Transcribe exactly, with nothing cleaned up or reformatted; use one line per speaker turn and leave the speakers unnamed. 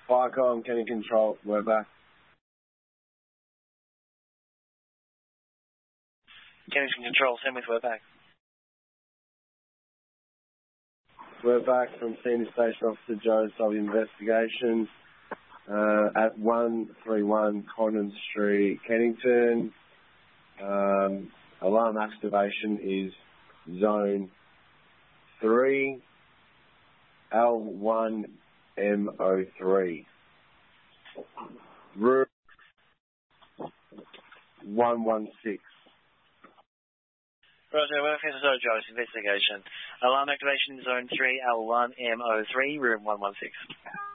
Firecom, Kenny Control, we're back.
Kenny Control, send with, we're back.
We're back from Senior Station Officer Jones of Investigation uh, at one thirty-one Condon Street, Kennington. Um, alarm activation is Zone three, L one M O three. Room one one six.
Roger, welcome to Jones Investigation. Alarm activation, Zone three, L one M O three, Room one one six.